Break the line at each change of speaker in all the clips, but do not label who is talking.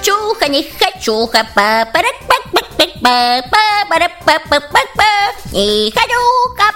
нехочуха, нехочуха, нехочуха,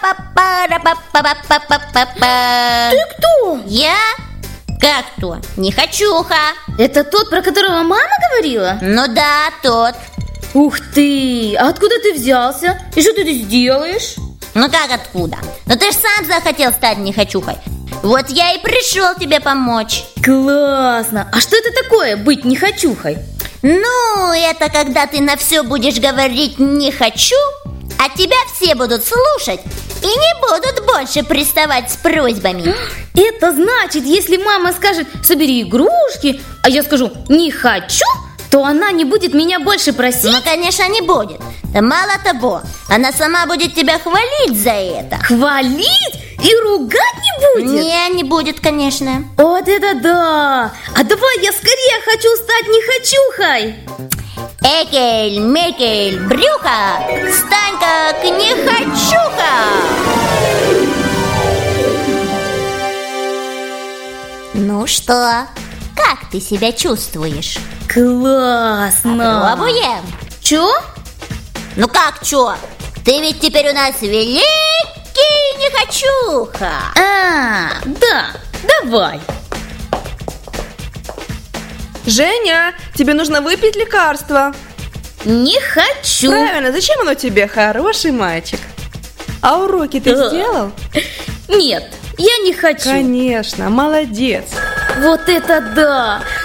Ты кто?
Я? Как кто? Нехочуха.
Это тот, про которого мама говорила?
Ну да, тот.
Ух ты, а откуда ты взялся? И что ты здесь делаешь?
Ну как откуда? Ну ты ж сам захотел стать нехочухой. Вот я и пришел тебе помочь.
Классно! А что это такое, быть нехочухой?
Ну, это когда ты на все будешь говорить «не хочу», а тебя все будут слушать и не будут больше приставать с просьбами.
Это значит, если мама скажет «собери игрушки», а я скажу «не хочу», то она не будет меня больше просить?
Ну, конечно, не будет. Да мало того, она сама будет тебя хвалить за это.
Хвалить? И ругать не будет?
Не будет, конечно.
Вот это да! А давай я скорее хочу стать нехочухой!
Экель, мекель, брюхо, стань как нехочуха! Ну что, как ты себя чувствуешь?
Классно!
Пробуем?
Чё?
Ну как чё? Ты ведь теперь у нас великий нехочуха.
Да, давай.
Женя, тебе нужно выпить лекарство.
Не хочу.
Правильно, зачем оно тебе, хороший мальчик? А уроки ты сделал?
Нет, я не хочу.
Конечно, молодец.
Вот это да!